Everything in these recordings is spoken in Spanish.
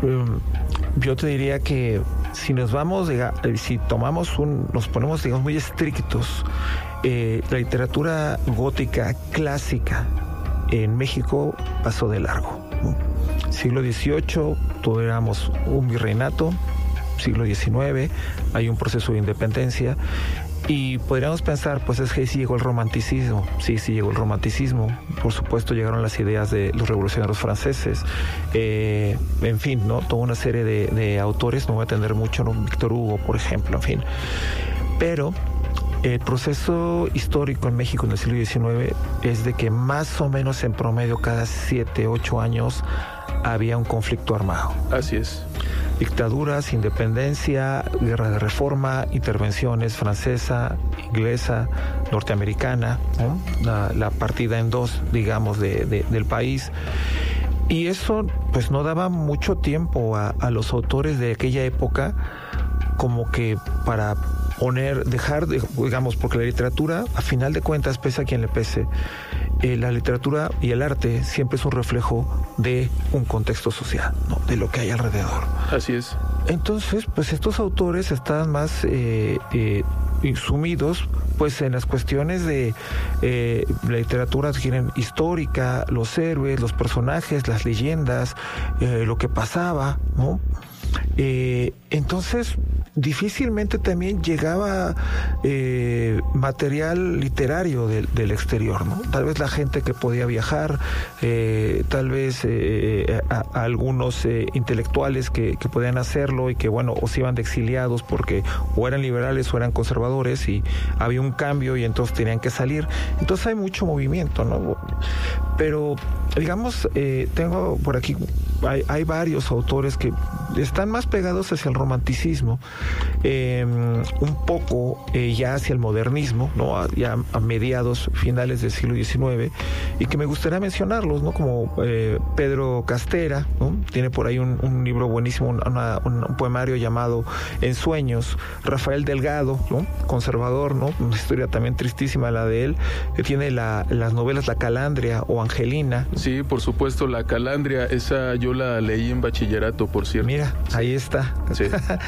yo te diría que si nos ponemos, digamos, muy estrictos, la literatura gótica clásica en México pasó de largo, ¿no? Siglo XVIII, tuviéramos un virreinato. Siglo XIX, hay un proceso de independencia. Y podríamos pensar, pues es que sí llegó el romanticismo. Sí llegó el romanticismo. Por supuesto, llegaron las ideas de los revolucionarios franceses. En fin, ¿no? Toda una serie de autores, no voy a atender mucho, ¿no? Víctor Hugo, por ejemplo, en fin. Pero el proceso histórico en México en el siglo XIX es de que más o menos en promedio cada 7, 8 años había un conflicto armado. Así es. Dictaduras, independencia, guerra de reforma, intervenciones francesa, inglesa, norteamericana, ¿no? La partida en dos, digamos, del país. Y eso pues no daba mucho tiempo a los autores de aquella época como que para digamos, porque la literatura, a final de cuentas, pese a quien le pese, la literatura y el arte siempre es un reflejo de un contexto social, ¿no? De lo que hay alrededor. Así es. Entonces, pues estos autores estaban más sumidos pues en las cuestiones de la literatura histórica, los héroes, los personajes, las leyendas, lo que pasaba, ¿no? Entonces difícilmente también llegaba material literario del exterior, ¿no? Tal vez la gente que podía viajar, tal vez a algunos intelectuales que podían hacerlo y que, bueno, o se iban de exiliados porque o eran liberales o eran conservadores y había un cambio y entonces tenían que salir. Entonces hay mucho movimiento, ¿no? Pero, digamos, tengo por aquí, hay varios autores que están más pegados hacia el romanticismo, un poco ya hacia el modernismo, ¿no? Ya a mediados, finales del siglo XIX, y que me gustaría mencionarlos, ¿no? Como Pedro Castera, ¿no? Tiene por ahí un libro buenísimo, un poemario llamado Ensueños. Rafael Delgado, ¿no? Conservador, ¿no? Una historia también tristísima la de él, que tiene las novelas La Calandria o Angelina. Sí, por supuesto, La Calandria, esa yo la leí en bachillerato, por cierto. Mira, ahí está. Sí.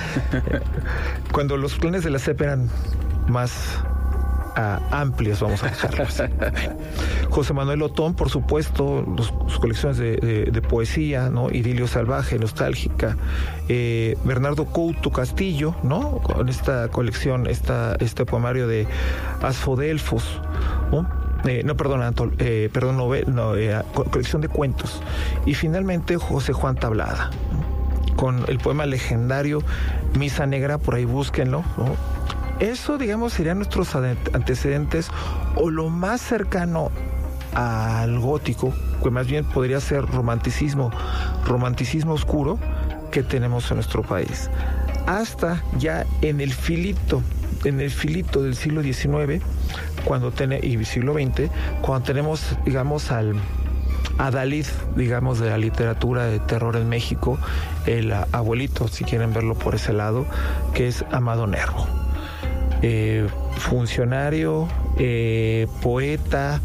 Cuando los planes de la CEP eran más amplios, vamos a dejarlos. José Manuel Otón, por supuesto, sus colecciones de poesía, ¿no? Idilio salvaje, nostálgica. Bernardo Couto Castillo, ¿no? Con esta colección, este poemario de Asfodelfos, ¿no? Colección de cuentos. Y finalmente José Juan Tablada, ¿no? Con el poema legendario Misa Negra, por ahí búsquenlo, ¿no? Eso, digamos, serían nuestros antecedentes o lo más cercano al gótico, que más bien podría ser romanticismo oscuro que tenemos en nuestro país. Hasta ya en el filito del siglo XIX, y siglo XX, cuando tenemos, digamos, a Dalí, digamos, de la literatura de terror en México, el abuelito, si quieren verlo por ese lado, que es Amado Nervo. Funcionario, poeta,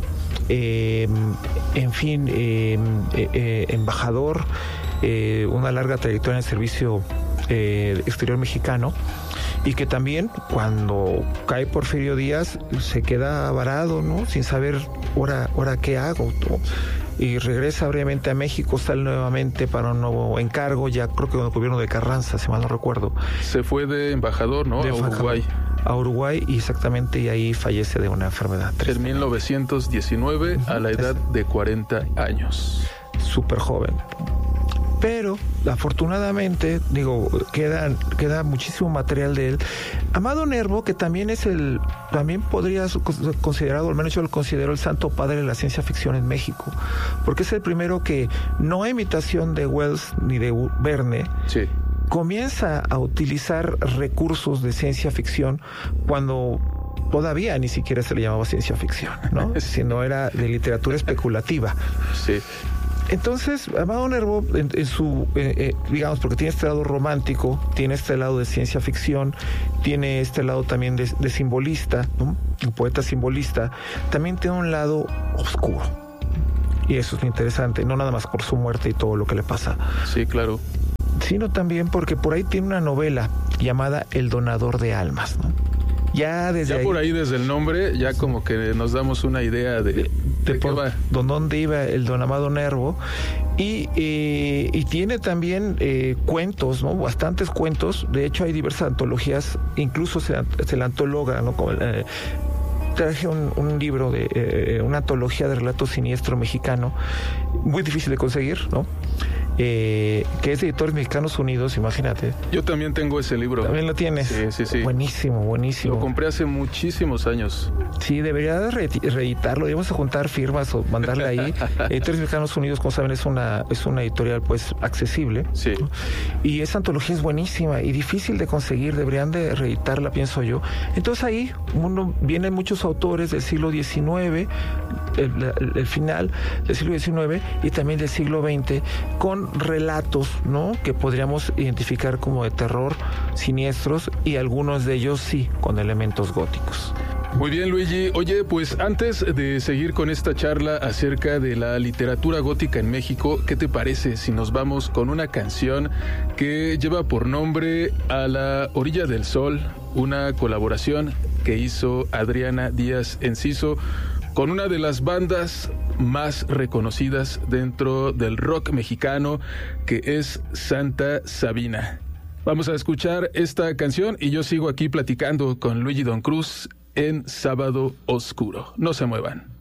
en fin, embajador, una larga trayectoria en el servicio exterior mexicano, y que también cuando cae Porfirio Díaz se queda varado, ¿no? Sin saber ahora qué hago, ¿no? Y regresa brevemente a México, sale nuevamente para un nuevo encargo, ya creo que con el gobierno de Carranza, si mal no recuerdo. Se fue de embajador, ¿no? A Uruguay. A Uruguay, y exactamente, y ahí fallece de una enfermedad. En 1919, a la edad de 40 años. Súper joven. Pero, afortunadamente, queda muchísimo material de él. Amado Nervo, que también también podría ser considerado, al menos yo lo considero el santo padre de la ciencia ficción en México, porque es el primero que, no a imitación de Wells ni de Verne, sí, comienza a utilizar recursos de ciencia ficción cuando todavía ni siquiera se le llamaba ciencia ficción, ¿no? Sino era de literatura especulativa. Sí. Entonces, Amado Nervo, en su, digamos, porque tiene este lado romántico, tiene este lado de ciencia ficción, tiene este lado también de simbolista, ¿no? Un poeta simbolista, también tiene un lado oscuro. Y eso es lo interesante, no nada más por su muerte y todo lo que le pasa. Sí, claro. sino también porque por ahí tiene una novela llamada El donador de almas, ¿no? Ya por ahí desde el nombre ya como que nos damos una idea de por dónde iba el don Amado Nervo, y tiene también cuentos, ¿no? Bastantes cuentos. De hecho hay diversas antologías, incluso se la antologa, ¿no? Como traje un libro de una antología de relato siniestro mexicano, muy difícil de conseguir, ¿no? Que es de Editores Mexicanos Unidos, imagínate. Yo también tengo ese libro. ¿También lo tienes? Sí. Buenísimo. Lo compré hace muchísimos años. Sí, debería reeditarlo. Debemos juntar firmas o mandarle ahí. Editores Mexicanos Unidos, como saben, es una editorial pues accesible. Sí. ¿No? Y esa antología es buenísima y difícil de conseguir. Deberían de reeditarla, pienso yo. Entonces ahí vienen muchos autores del siglo XIX, el final del siglo XIX y también del siglo XX, con relatos, ¿no? Que podríamos identificar como de terror, siniestros, y algunos de ellos sí, con elementos góticos. Muy bien, Luigi. Oye, pues antes de seguir con esta charla acerca de la literatura gótica en México, ¿qué te parece si nos vamos con una canción que lleva por nombre A la orilla del sol, una colaboración que hizo Adriana Díaz Enciso con una de las bandas más reconocidas dentro del rock mexicano, que es Santa Sabina? Vamos a escuchar esta canción y yo sigo aquí platicando con Luigi Don Cruz en Sábado Oscuro. No se muevan.